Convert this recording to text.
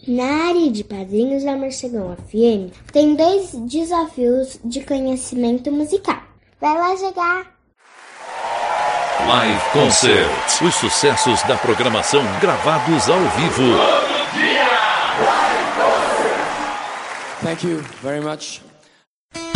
Na área de Padrinhos da Morcegão FM, tem 2 desafios de conhecimento musical. Vai lá jogar! Live Concert. Os sucessos da programação gravados ao vivo. Thank you very much.